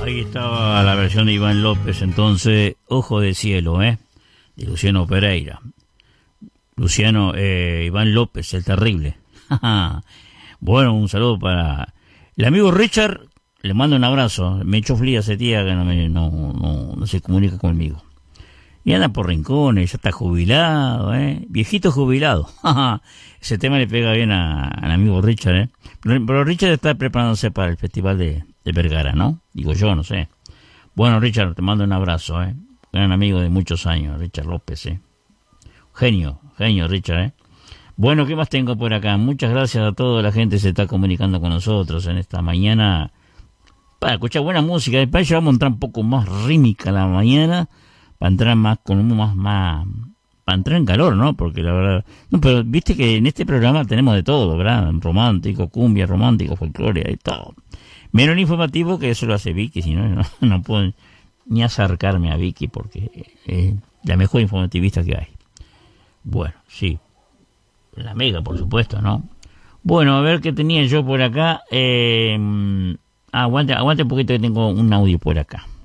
Ahí estaba la versión de Iván López, entonces, Ojo de Cielo, de Luciano Pereira. Iván López, el terrible. Bueno, un saludo para el amigo Richard, le mando un abrazo. Me echó fría ese día que no se comunica conmigo. Y anda por rincones, ya está jubilado, viejito jubilado. Ese tema le pega bien al amigo Richard, Pero Richard está preparándose para el festival de Vergara, ¿no? Digo yo, no sé. Bueno, Richard, te mando un abrazo, Gran amigo de muchos años, Richard López, Genio, Richard, Bueno, ¿qué más tengo por acá? Muchas gracias a toda la gente que se está comunicando con nosotros en esta mañana para escuchar buena música. Después ya vamos a entrar un poco más rítmica la mañana, para entrar más para entrar en calor, ¿no? Porque la verdad, no, pero viste que en este programa tenemos de todo, ¿verdad? Romántico, cumbia, romántico, folclore y todo. Menos el informativo, que eso lo hace Vicky, si no puedo ni acercarme a Vicky porque es la mejor informativista que hay. Bueno, sí. La Mega, por supuesto, ¿no? Bueno, a ver qué tenía yo por acá. Aguante un poquito que tengo un audio por acá.